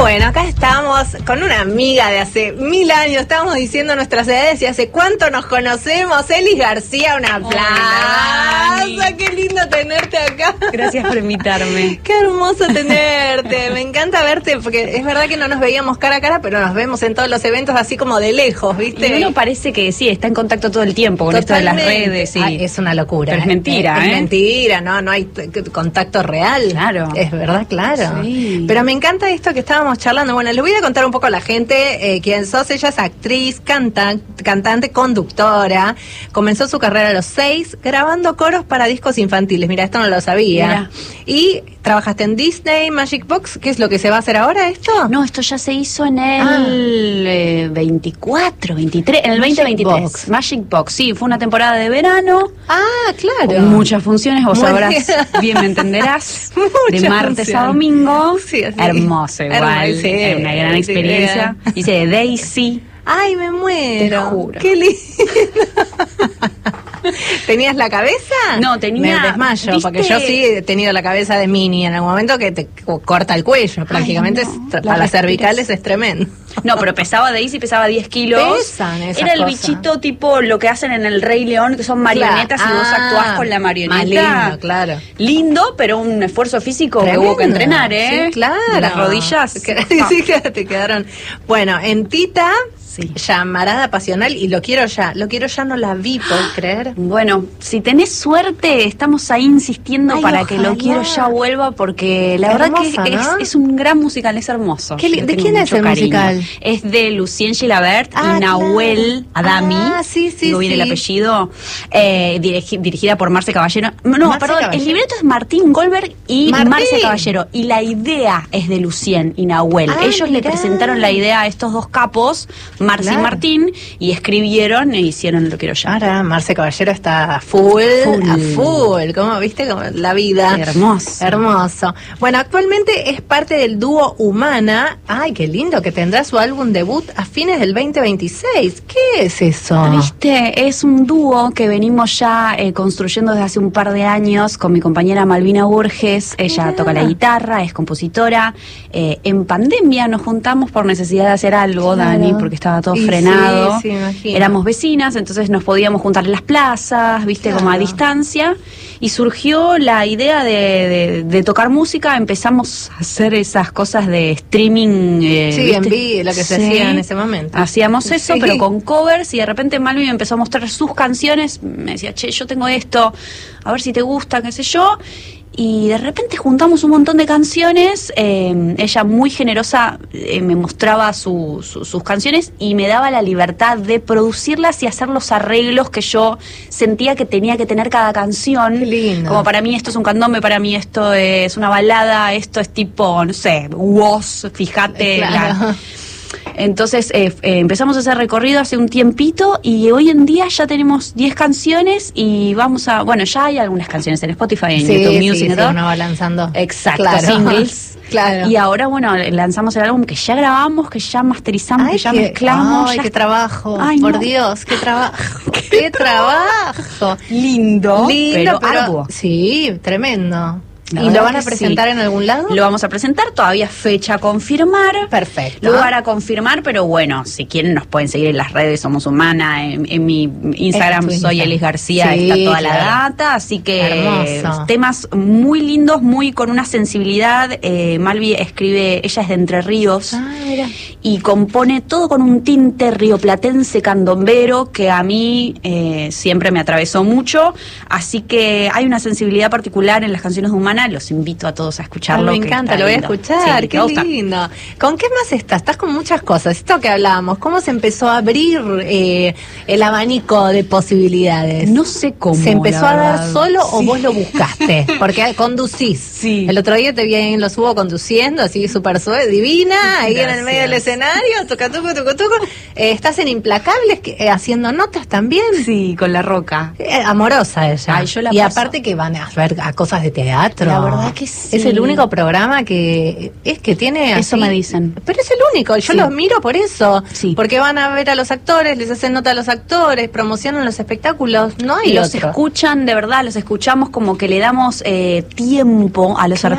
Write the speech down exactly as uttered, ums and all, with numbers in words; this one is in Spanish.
Bueno, acá estamos con una amiga de hace mil años, estábamos diciendo nuestras edades y hace cuánto nos conocemos. Elis García, un aplauso. Qué lindo tenerte acá. Gracias por invitarme. Qué hermoso tenerte. Me encanta verte porque es verdad que no nos veíamos cara a cara, pero nos vemos en todos los eventos así como de lejos, ¿viste? Y uno parece que sí, está en contacto todo el tiempo con Totalmente. Esto de las redes. Sí. Ay, es una locura. Pero es mentira, es, ¿eh? Es mentira, no, no hay t- contacto real. Claro. Es verdad, claro. Sí. Pero me encanta esto que estábamos charlando. Bueno, le voy a contar un poco a la gente eh, quién sos. Ella es actriz, canta, cantante, conductora. Comenzó su carrera a los seis grabando coros para discos infantiles. Mira, esto no lo sabía. Mira. Y trabajaste en Disney, Magic Box. ¿Qué es lo que se va a hacer ahora esto? No, esto ya se hizo en el Ah. eh, veinticuatro, veintitrés, en el Magic veinte veintitrés. Box. Magic Box, sí, fue una temporada de verano. Ah, claro. Con muchas funciones, vos Muy sabrás, bien. bien me entenderás. Muchas De martes funciones. a domingo. Sí, así. Hermoso igual. Hermoso, sí. Es una gran Sí, experiencia. Hice de Daisy. Ay, me muero. Te juro. Qué lindo. ¿Tenías la cabeza? No, tenía- Me desmayo, ¿viste? porque yo sí he tenido la cabeza de Minnie en algún momento que te co- corta el cuello. Prácticamente Ay, no. es- La para las respiras. cervicales es tremendo. No, pero pesaba Daisy, pesaba diez kilos. Pesan esas Era el cosas. bichito tipo lo que hacen en el Rey León, que son marionetas Claro. y vos Ah, actuás con la marioneta. más lindo, claro. Lindo, pero un esfuerzo físico Tremendo. que hubo que entrenar, ¿eh? Sí, claro. Las rodillas. Que- Ah. sí, que te quedaron. Bueno, en Tita, Sí. llamarada pasional, y lo quiero ya. Lo quiero ya, no la vi, ¿puedes creer? Bueno, si tenés suerte, estamos ahí insistiendo Ay, para que ojalá. lo quiero ya vuelva, porque la verdad Hermoso, que es, ¿no? es, es un gran musical, es hermoso. Qué li- Yo ¿de tengo quién es mucho el cariño. musical? Es de Lucien Gilabert Ah, y Nahuel claro. Adami. Ah, sí, sí, Digo bien sí. el apellido. Eh, dirigi- dirigida por Marce Caballero. No, Marce perdón, Caballero. el libreto es Martín Goldberg y Martín. Marce Caballero. Y la idea es de Lucien y Nahuel. Ah, Ellos le mirá. presentaron la idea a estos dos capos, Marce Claro. y Martín, y escribieron e hicieron Lo Quiero Ya. Ahora Marce Caballero está a full, Full. a full, como viste, como la vida. Hermoso. Hermoso. Bueno, actualmente es parte del dúo Humana. Ay, qué lindo, que tendrá su álbum debut a fines del veinte veintiséis. ¿Qué es eso? Viste, es un dúo que venimos ya eh, construyendo desde hace un par de años con mi compañera Malvina Burges. Ella Mirá. toca la guitarra, es compositora. Eh, en pandemia nos juntamos por necesidad de hacer algo, Claro. Dani, porque estaba todo Y frenado. sí, sí, me imagino. Éramos vecinas, entonces nos podíamos juntar en las plazas, viste, como a Claro. distancia. Y surgió la idea de, de- de tocar música. Empezamos a hacer esas cosas de streaming. eh, Sí, ¿viste? en vivo, lo que se Sí. hacía en ese momento. Hacíamos eso, Sí. pero con covers, y de repente Malvi me empezó a mostrar sus canciones. Me decía, che, yo tengo esto, a ver si te gusta, qué sé yo. Y de repente juntamos un montón de canciones. eh, ella, muy generosa, eh, me mostraba su- su- sus canciones y me daba la libertad de producirlas y hacer los arreglos que yo sentía que tenía que tener cada canción. Qué lindo. Como para mí esto es un candombe, para mí esto es una balada, esto es tipo, no sé, woz, fíjate. Claro. la- Entonces eh, eh, empezamos ese recorrido hace un tiempito y hoy en día ya tenemos diez canciones y vamos a, bueno, ya hay algunas canciones en Spotify, en Sí, YouTube sí, Music, sí, y todo. uno va lanzando. Exacto, Claro. singles. Claro. Y ahora, bueno, lanzamos el álbum que ya grabamos, que ya masterizamos, Ay, que ya qué- mezclamos. ay, ya qué está. trabajo. Ay, Por no. Dios, qué trabajo. qué trabajo. Lindo, Lindo, pero, pero arduo. sí, tremendo. La ¿Y verdad lo van a que presentar sí. en algún lado? Lo vamos a presentar, todavía fecha a confirmar. Perfecto. Lugar a confirmar, pero bueno, si quieren nos pueden seguir en las redes, Somos Humana, en, en mi Instagram Es tu soy Instagram. Elis García, Sí, está toda la claro. data, así que Hermoso. temas muy lindos, muy con una sensibilidad. eh, Malvi escribe, ella es de Entre Ríos, Ah, mira. y compone todo con un tinte rioplatense candombero que a mí eh, siempre me atravesó mucho, así que hay una sensibilidad particular en las canciones de Humana. Los invito a todos a escucharlo. Ay, me que encanta, está lo voy a lindo. escuchar, Sí, te qué va a gustar. lindo. ¿Con qué más estás? Estás con muchas cosas. Esto que hablábamos, ¿cómo se empezó a abrir eh, el abanico de posibilidades? No sé cómo. ¿Se empezó la a dar verdad. solo o Sí. vos lo buscaste? Porque conducís. Sí. El otro día te vi ahí en Los Hubo conduciendo, así súper suave, divina, ahí en el medio del Gracias. escenario, toca, toca, toca, toca. Eh, estás en Implacables, que, eh, haciendo notas también. Sí, con La Roca. Eh, amorosa ella. Ay, yo la y paso. aparte que van a ver a cosas de teatro. La verdad que sí. Es el único programa que es que tiene Eso así- me dicen. Pero es el único, yo Sí. los miro por eso. Sí. Porque van a ver a los actores, les hacen nota a los actores, promocionan los espectáculos, no hay Los otro. escuchan, de verdad, los escuchamos como que le damos eh, tiempo a los Claro.